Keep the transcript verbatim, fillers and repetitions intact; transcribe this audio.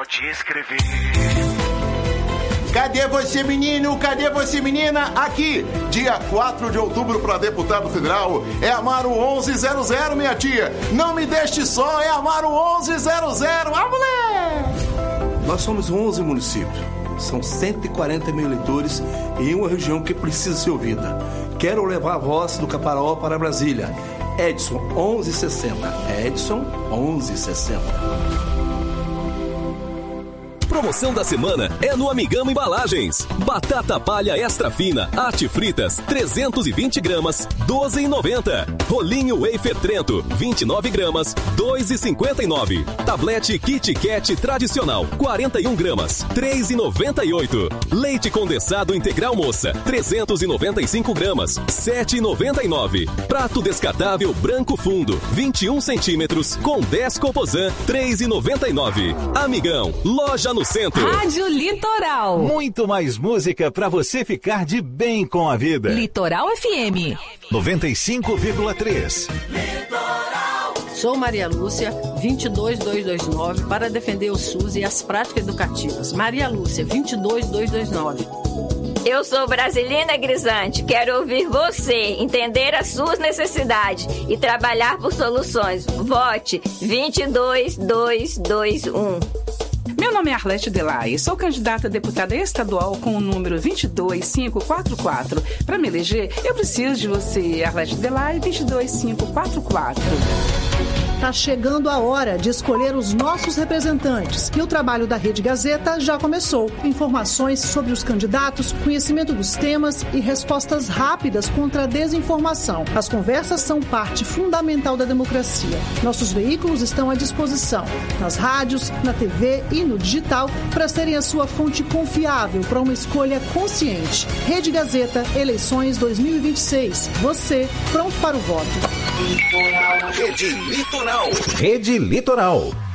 pode escrever. Cadê você, menino? Cadê você, menina? Aqui, dia quatro de outubro para deputado federal. É Amaro onze zero zero, minha tia. Não me deixe só, é Amaro onze zero zero. Ah, moleque! Nós somos onze municípios. São cento e quarenta mil eleitores em uma região que precisa ser ouvida. Quero levar a voz do Caparaó para Brasília. Edson onze sessenta. Edson onze sessenta. Promoção da semana é no Amigão Embalagens. Batata palha extra fina, arte fritas, trezentos e vinte gramas, doze reais e noventa centavos. Rolinho wafer Trento, vinte e nove gramas, dois reais e cinquenta e nove centavos. Tablete Kit Kat tradicional, quarenta e um gramas, três reais e noventa e oito centavos. Leite condensado integral moça, trezentos e noventa e cinco gramas, sete reais e noventa e nove centavos. Prato descartável branco fundo, vinte e um centímetros, com dez Coposan, três reais e noventa e nove centavos. Amigão, loja no centro. Rádio Litoral. Muito mais música pra você ficar de bem com a vida. Litoral F M noventa e cinco vírgula três. Litoral. Sou Maria Lúcia, vinte e dois mil duzentos e vinte e nove, para defender o SUS e as práticas educativas. Maria Lúcia, vinte e dois mil duzentos e vinte e nove. Eu sou Brasilina Grisante, quero ouvir você, entender as suas necessidades e trabalhar por soluções. Vote vinte e dois mil duzentos e vinte e um. Meu nome é Arlete Delay, sou candidata a deputada estadual com o número vinte e dois mil quinhentos e quarenta e quatro. Para me eleger, eu preciso de você, Arlete Delay, vinte e dois mil quinhentos e quarenta e quatro. Tá chegando a hora de escolher os nossos representantes e o trabalho da Rede Gazeta já começou. Informações sobre os candidatos, conhecimento dos temas e respostas rápidas contra a desinformação. As conversas são parte fundamental da democracia. Nossos veículos estão à disposição, nas rádios, na T V e no digital, para serem a sua fonte confiável para uma escolha consciente. Rede Gazeta, eleições dois mil e vinte e seis. Você, pronto para o voto. Rede Litoral. Rede Litoral.